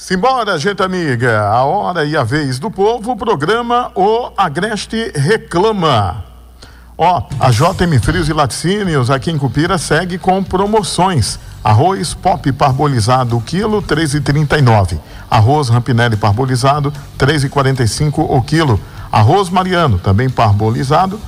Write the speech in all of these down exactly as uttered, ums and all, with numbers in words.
Simbora, gente amiga, a hora e a vez do povo, o programa O Agreste Reclama. Ó, a J M Frios e Laticínios aqui em Cupira segue com promoções. Arroz pop parbolizado, o quilo, três reais e trinta e nove centavos. Arroz Rampinelli parbolizado, três reais e quarenta e cinco centavos o quilo. Arroz Mariano, também parbolizado,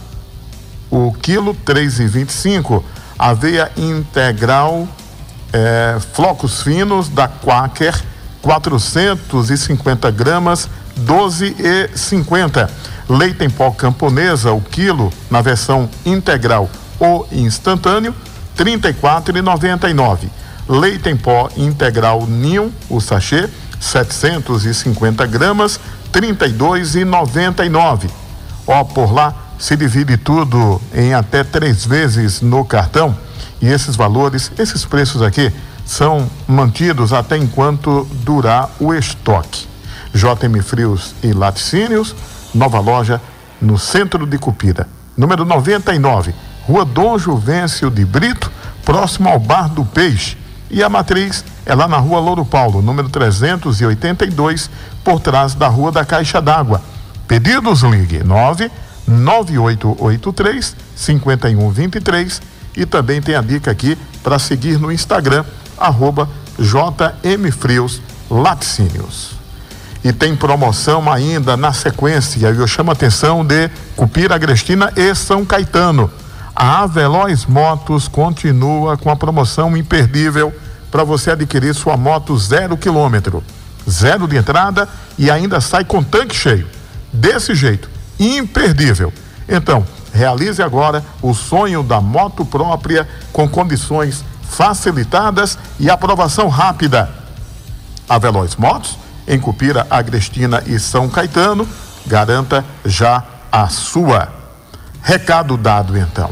o quilo, três reais e vinte e cinco centavos. Aveia integral, é, flocos finos da Quaker, quatrocentos e cinquenta gramas, doze reais e cinquenta centavos. Leite em pó camponesa, o quilo, na versão integral ou instantâneo, trinta e quatro reais e noventa e nove centavos. Leite em pó integral Ninho, o sachê, setecentos e cinquenta gramas, trinta e dois reais e noventa e nove centavos. Ó, por lá se divide tudo em até três vezes no cartão, e esses valores, esses preços aqui são mantidos até enquanto durar o estoque. J M Frios e Laticínios, nova loja no centro de Cupira, número noventa e nove, Rua Dom Juvencio de Brito, próximo ao Bar do Peixe. E a matriz é lá na Rua Louro Paulo, número trezentos e oitenta e dois, por trás da Rua da Caixa d'Água. Pedidos, ligue nove nove oito oito três, cinco um dois três, e também tem a dica aqui para seguir no Instagram, arroba J M Frios Laticínios. E tem promoção ainda na sequência, eu chamo a atenção de Cupira, Agrestina e São Caetano. A Aveloz Motos continua com a promoção imperdível para você adquirir sua moto zero quilômetro, zero de entrada e ainda sai com tanque cheio. Desse jeito, imperdível. Então, realize agora o sonho da moto própria com condições facilitadas e aprovação rápida. Aveloz Motos, em Cupira, Agrestina e São Caetano, garanta já a sua. Recado dado, então.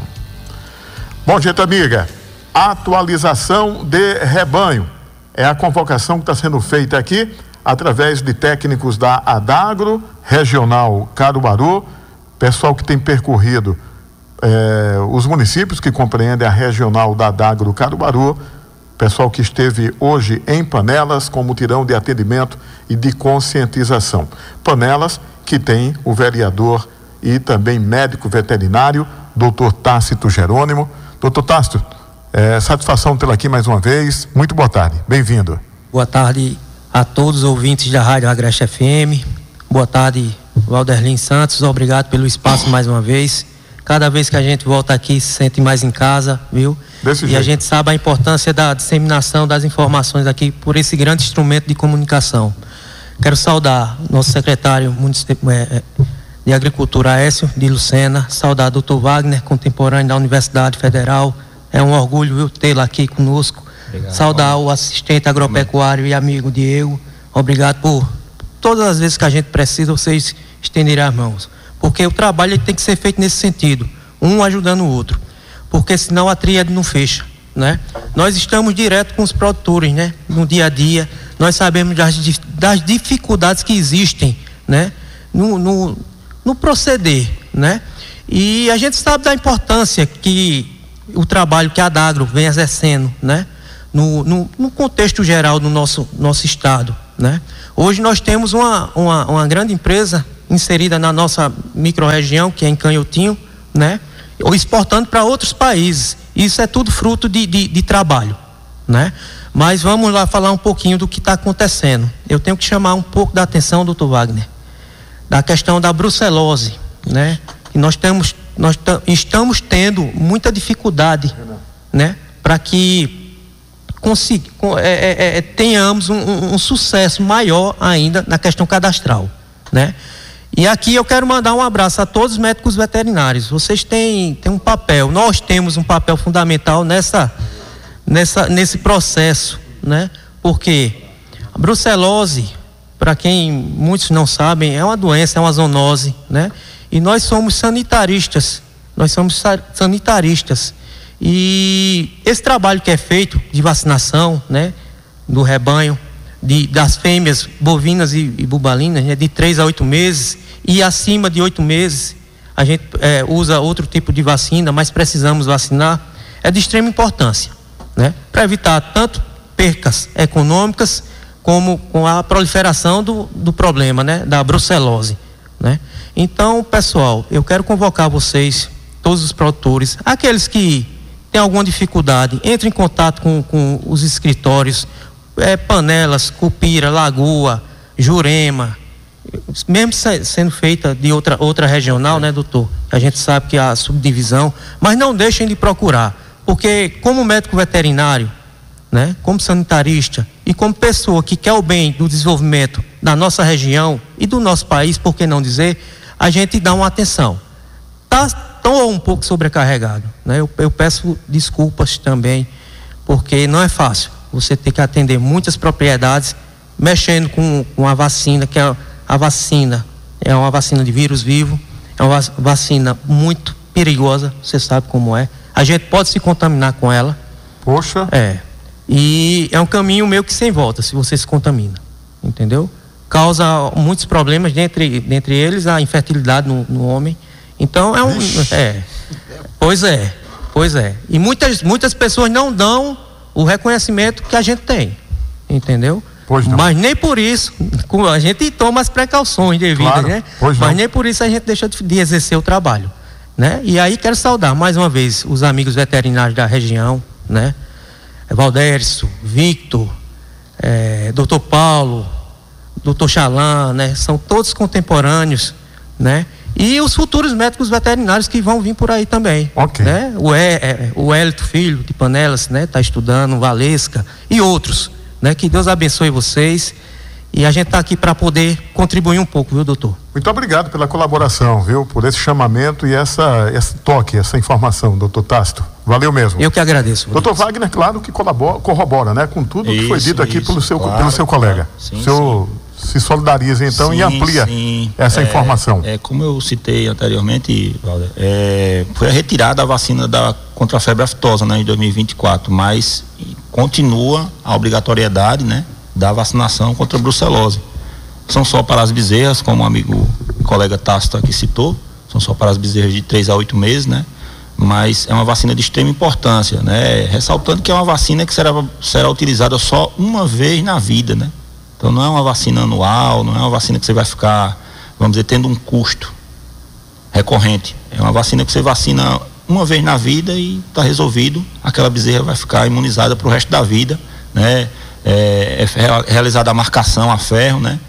Bom, gente amiga, atualização de rebanho. É a convocação que está sendo feita aqui, através de técnicos da Adagro, Regional Caruaru, pessoal que tem percorrido eh, os municípios que compreendem a Regional da Adagro Caruaru, pessoal que esteve hoje em Panelas com mutirão de atendimento e de conscientização. Panelas que tem o vereador e também médico veterinário, doutor Tácito Jerônimo. Doutor Tácito, é, satisfação tê-lo aqui mais uma vez. Muito boa tarde, bem-vindo. Boa tarde a todos os ouvintes da Rádio Agreste F M. Boa tarde, Valderlin Santos. Obrigado pelo espaço mais uma vez. Cada vez que a gente volta aqui se sente mais em casa, viu? Desse e jeito. A gente sabe a importância da disseminação das informações aqui por esse grande instrumento de comunicação. Quero saudar nosso secretário de Agricultura, Aécio de Lucena, saudar o doutor Wagner, contemporâneo da Universidade Federal. É um orgulho, viu, tê-lo aqui conosco. Obrigado. Saudar o assistente agropecuário e amigo Diego. Obrigado por todas as vezes que a gente precisa, vocês estenderem as mãos. Porque o trabalho ele tem que ser feito nesse sentido, um ajudando o outro. Porque senão a tríade não fecha, né? Nós estamos direto com os produtores, né? No dia a dia, nós sabemos das, das dificuldades que existem, né? No, no, no proceder, né? E a gente sabe da importância que o trabalho que a Adagro vem exercendo, né? No, no, no contexto geral do nosso, nosso estado, né? Hoje nós temos uma, uma, uma grande empresa inserida na nossa microrregião, que é em Canhotinho, né? Ou exportando para outros países. Isso é tudo fruto de, de, de trabalho, né? Mas vamos lá falar um pouquinho do que está acontecendo. Eu tenho que chamar um pouco da atenção, doutor Wagner, da questão da brucelose, né? E nós temos, nós estamos tendo muita dificuldade, né? Para que consiga, é, é, é, tenhamos um, um, um sucesso maior ainda na questão cadastral, né? E aqui eu quero mandar um abraço a todos os médicos veterinários. Vocês têm, têm um papel, nós temos um papel fundamental nessa, nessa, nesse processo, né? Porque a brucelose, para quem muitos não sabem, é uma doença, é uma zoonose, né? E nós somos sanitaristas, nós somos sanitaristas. E esse trabalho que é feito de vacinação, né? Do rebanho, de, das fêmeas bovinas e, e bubalinas, né? De três a oito meses, e acima de oito meses, a gente é, usa outro tipo de vacina, mas precisamos vacinar, é de extrema importância, né? Para evitar tanto percas econômicas, como com a proliferação do, do problema, né, da brucelose, né? Então, pessoal, eu quero convocar vocês, todos os produtores, aqueles que têm alguma dificuldade, entrem em contato com, com os escritórios, é, Panelas, Cupira, Lagoa, Jurema, mesmo sendo feita de outra, outra regional, né, doutor? A gente sabe que há subdivisão, mas não deixem de procurar, porque como médico veterinário, né, como sanitarista e como pessoa que quer o bem do desenvolvimento da nossa região e do nosso país, por que não dizer, a gente dá uma atenção. Tá, tô um pouco sobrecarregado, né? Eu, eu peço desculpas também, porque não é fácil. Você tem que atender muitas propriedades, mexendo com, com a vacina, que é a vacina, é uma vacina de vírus vivo, é uma vacina muito perigosa, você sabe como é. A gente pode se contaminar com ela. Poxa. É. E é um caminho meio que sem volta, se você se contamina, entendeu? Causa muitos problemas, dentre, dentre eles a infertilidade no, no homem. Então é um... Ixi. É. Pois é, pois é. E muitas, muitas pessoas não dão o reconhecimento que a gente tem, entendeu? Pois não. Mas nem por isso, a gente toma as precauções devidas, claro, né? Pois Mas não. nem por isso a gente deixa de, de exercer o trabalho, né? E aí quero saudar mais uma vez os amigos veterinários da região, né? Valdércio, Victor, é, doutor Paulo, doutor Chalan, né? São todos contemporâneos, né? E os futuros médicos veterinários que vão vir por aí também, okay. né? O, é, é, o Hélito Filho de Panelas, né? Tá estudando, Valesca e outros, né? Que Deus abençoe vocês e a gente tá aqui para poder contribuir um pouco, viu, doutor? Muito obrigado pela colaboração, viu? Por esse chamamento e essa, esse toque, essa informação, doutor Tácito. Valeu mesmo. Eu que agradeço. Doutor Wagner, claro que colabora, corrobora, né? Com tudo isso, que foi dito aqui isso, pelo seu, claro, pelo seu colega. Sim, o senhor sim. se solidariza então sim, e amplia sim. essa é, informação. É, como eu citei anteriormente, Valder, é, foi retirada a vacina da, contra a febre aftosa, né, em dois mil e vinte e quatro, mas continua a obrigatoriedade, né, da vacinação contra a brucelose. São só para as bezerras, como o amigo o colega Tácito aqui citou, são só para as bezerras de três a oito meses, né? Mas é uma vacina de extrema importância, né? Ressaltando que é uma vacina que será, será utilizada só uma vez na vida, né? Então não é uma vacina anual, não é uma vacina que você vai ficar, vamos dizer, tendo um custo recorrente. É uma vacina que você vacina uma vez na vida e está resolvido, aquela bezerra vai ficar imunizada para o resto da vida, né? É, é realizada a marcação a ferro, né?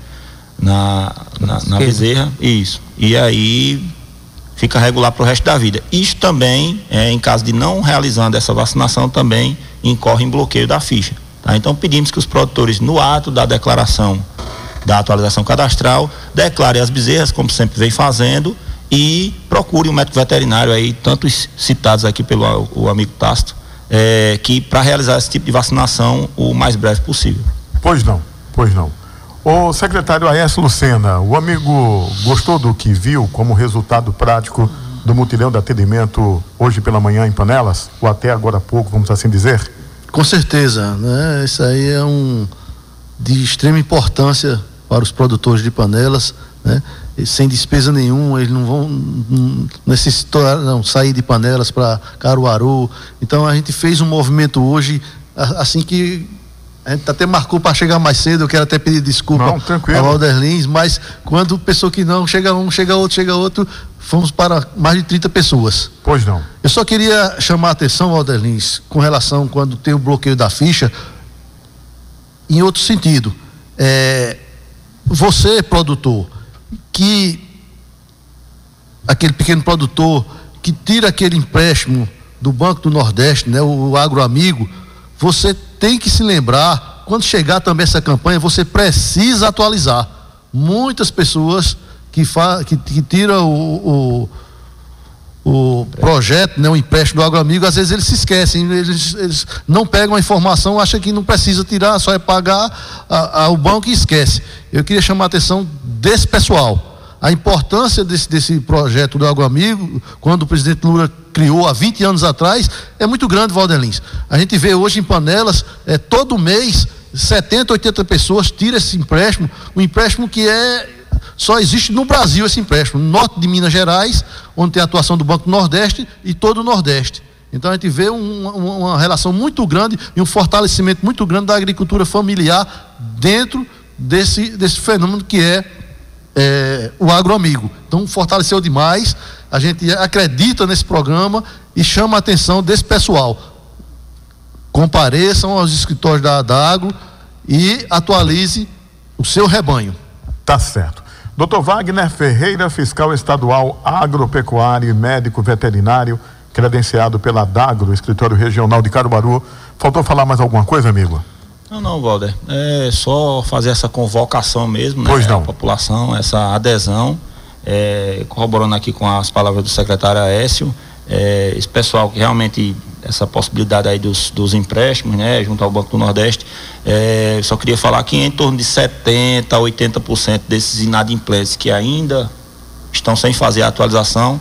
Na, na, na bezerra, isso. E aí fica regular para o resto da vida. Isso também, é, em caso de não realizando essa vacinação, também incorre em bloqueio da ficha. Tá? Então pedimos que os produtores, no ato da declaração da atualização cadastral, declarem as bezerras, como sempre vem fazendo, e procure um médico veterinário aí, tantos citados aqui pelo o amigo Tácito, é, que para realizar esse tipo de vacinação o mais breve possível. Pois não, pois não. O secretário Aécio Lucena, o amigo gostou do que viu como resultado prático do mutirão de atendimento hoje pela manhã em Panelas? Ou até agora há pouco, vamos assim dizer? Com certeza, né? Isso aí é um de extrema importância para os produtores de Panelas, né? E sem despesa nenhuma, eles não vão não necessitar não, sair de Panelas para Caruaru. Então a gente fez um movimento hoje, assim que a gente até marcou para chegar mais cedo. Eu quero até pedir desculpa ao Valder Lins, mas quando pensou que não, chega um, chega outro, chega outro, fomos para mais de trinta pessoas. Pois não. Eu só queria chamar a atenção, Valder Lins, com relação quando tem o bloqueio da ficha, em outro sentido. É, você, produtor, que aquele pequeno produtor que tira aquele empréstimo do Banco do Nordeste, né, o Agroamigo, você tem que se lembrar, quando chegar também essa campanha, você precisa atualizar. Muitas pessoas que, fa, que, que tiram o, o, o projeto, né, o empréstimo do Agroamigo, às vezes eles se esquecem, eles, eles não pegam a informação, acham que não precisa tirar, só é pagar a, a, o banco e esquece. Eu queria chamar a atenção desse pessoal. A importância desse, desse projeto do Agroamigo, quando o presidente Lula criou há vinte anos atrás, é muito grande, Valder Lins. A gente vê hoje em Panelas, é, todo mês, setenta, oitenta pessoas tiram esse empréstimo, um empréstimo que é, só existe no Brasil esse empréstimo, no norte de Minas Gerais, onde tem a atuação do Banco do Nordeste e todo o Nordeste. Então a gente vê um, uma relação muito grande e um fortalecimento muito grande da agricultura familiar dentro desse, desse fenômeno que é, é o agroamigo. Então fortaleceu demais, a gente acredita nesse programa e chama a atenção desse pessoal. Compareçam aos escritórios da Adagro e atualize o seu rebanho. Tá certo. doutor Wagner Ferreira, fiscal estadual agropecuário e médico veterinário, credenciado pela Adagro, escritório regional de Caruaru. Faltou falar mais alguma coisa, amigo? Não, não, Walder. É só fazer essa convocação mesmo, né? Pois não. A população, essa adesão, é, corroborando aqui com as palavras do secretário Aécio, é, esse pessoal que realmente, essa possibilidade aí dos, dos empréstimos, né, junto ao Banco do Nordeste, é, só queria falar que em torno de setenta a oitenta por cento desses inadimplentes que ainda estão sem fazer a atualização,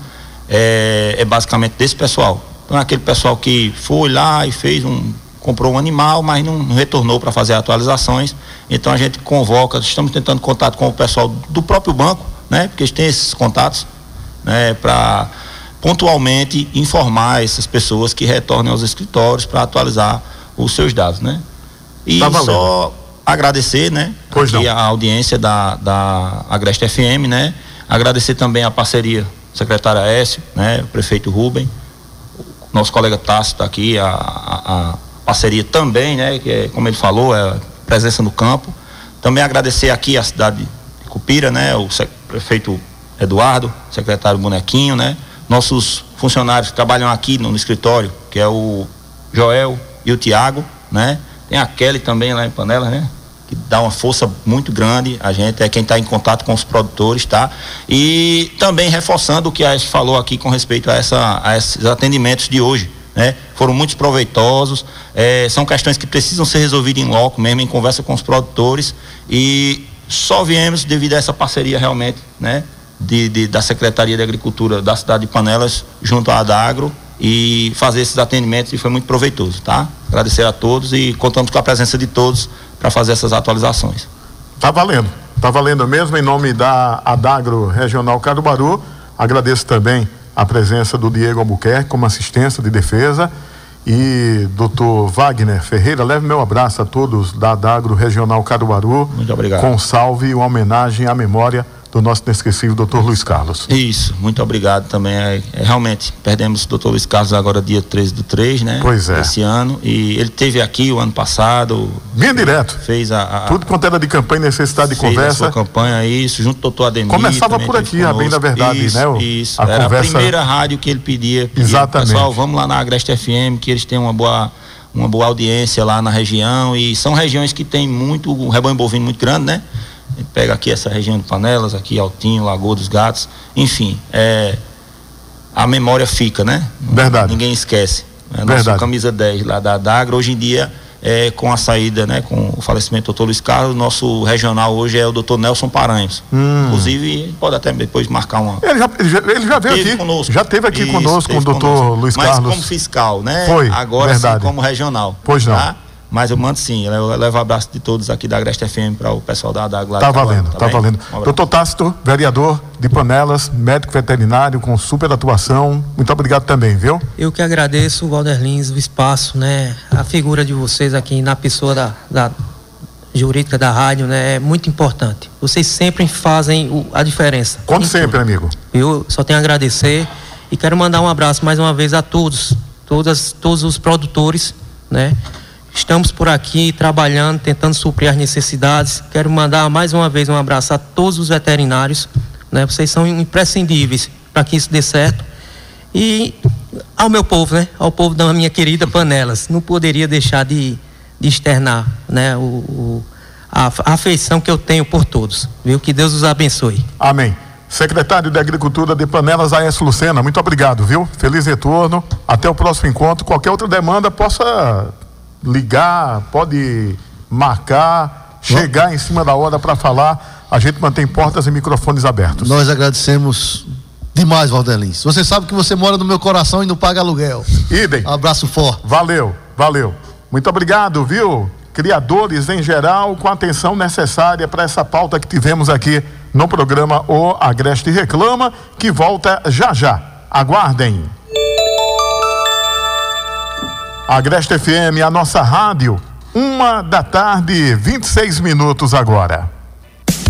é, é basicamente desse pessoal. Então é aquele pessoal que foi lá e fez um, comprou um animal, mas não, não retornou para fazer atualizações. Então a gente convoca, estamos tentando contato com o pessoal do próprio banco, né, porque eles têm esses contatos, né, para pontualmente informar essas pessoas que retornem aos escritórios para atualizar os seus dados, né? E tá só agradecer, né, aqui a audiência da, da Agreste F M, né? Agradecer também a parceria secretário Aécio, né, o prefeito Rubem, nosso colega Tássio está aqui, a, a, a parceria também, né, que é, como ele falou, é a presença no campo. Também agradecer aqui a cidade de Cupira, né, o prefeito Eduardo, secretário Bonequinho, né, nossos funcionários que trabalham aqui no, no escritório, que é o Joel e o Tiago, né? Tem a Kelly também lá em Panelas, né? Que dá uma força muito grande. A gente é quem está em contato com os produtores, tá? E também reforçando o que a Aécio falou aqui com respeito a, essa, a esses atendimentos de hoje, né? Foram muito proveitosos, é, são questões que precisam ser resolvidas em loco mesmo, em conversa com os produtores, e só viemos devido a essa parceria realmente, né? De, de, da Secretaria de Agricultura da cidade de Panelas junto à Adagro, e fazer esses atendimentos, e foi muito proveitoso, tá? Agradecer a todos e contamos com a presença de todos para fazer essas atualizações. Tá valendo, tá valendo mesmo. Em nome da Adagro Regional Caruaru, agradeço também a presença do Diego Albuquerque como assistência de defesa, e doutor Wagner Ferreira. Leve meu abraço a todos da Adagro Regional Caruaru. Muito obrigado. Com salve e uma homenagem à memória do nosso inesquecível doutor Luiz Carlos. Isso, muito obrigado também. É, é, realmente, perdemos o doutor Luiz Carlos agora dia treze do três, né? Pois é. Esse ano. E ele esteve aqui o ano passado. Vinha direto. Fez a, a. Tudo quanto era de campanha, necessidade de fez conversa. A sua campanha, isso, junto ao doutor Ademir. Começava por aqui, a bem da verdade, isso, né? O, isso. A era conversa... a primeira rádio que ele pedia. pedia Exatamente. Pessoal, vamos lá na Agreste F M, que eles têm uma boa, uma boa audiência lá na região. E são regiões que tem muito, um rebanho bovino muito grande, né? A gente pega aqui essa região de Panelas, aqui Altinho, Lagoa dos Gatos, enfim, é, a memória fica, né? Verdade. Ninguém esquece. É, Verdade. Nosso camisa dez lá da Adagro, hoje em dia, é, com a saída, né, com o falecimento do doutor Luiz Carlos, nosso regional hoje é o doutor Nelson Paranhos. Hum. Inclusive, pode até depois marcar uma... Ele já, ele já, ele já veio aqui, conosco. Já teve aqui Isso, conosco com o doutor Luiz Carlos. Mas como fiscal, né? Foi, agora verdade. Sim como regional. Pois não. Tá? Mas eu mando sim, eu levo um abraço de todos aqui da Agreste F M para o pessoal da Adagro lá. Tá valendo, tá, tá valendo. Um doutor Tássio, vereador de Panelas, médico veterinário com super atuação, muito obrigado também, viu? Eu que agradeço, Walder Lins, o espaço, né? A figura de vocês aqui na pessoa da, da jurídica da rádio, né? É muito importante. Vocês sempre fazem o, a diferença. Conto sempre, amigo. Eu só tenho a agradecer e quero mandar um abraço mais uma vez a todos, todas, todos os produtores, né? Estamos por aqui trabalhando, tentando suprir as necessidades. Quero mandar mais uma vez um abraço a todos os veterinários, né? Vocês são imprescindíveis para que isso dê certo. E ao meu povo, né? Ao povo da minha querida Panelas. Não poderia deixar de, de externar, né? O, o, a, a afeição que eu tenho por todos. Viu? Que Deus os abençoe. Amém. Secretário de Agricultura de Panelas, Aécio Lucena, muito obrigado, viu? Feliz retorno. Até o próximo encontro. Qualquer outra demanda possa ligar, pode marcar, chegar em cima da hora para falar. A gente mantém portas e microfones abertos. Nós agradecemos demais, Walder Lins. Você sabe que você mora no meu coração e não paga aluguel. Idem. Abraço forte. Valeu, valeu. Muito obrigado, viu? Criadores em geral, com a atenção necessária para essa pauta que tivemos aqui no programa O Agreste Reclama, que volta já já. Aguardem. Agreste F M, a nossa rádio, uma da tarde, vinte e seis minutos agora.